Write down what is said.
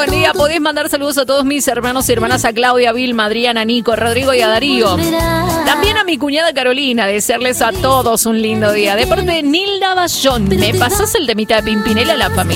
buen día. Podés mandar saludos a todos mis hermanos y hermanas, a Claudia, a Vilma, a Adriana, a Nico, a Rodrigo y a Darío. También a mi cuñada Carolina, desearles a todos un lindo día. De parte de Nilda Bayón, ¿me pasás el temita de Pimpinela a la familia?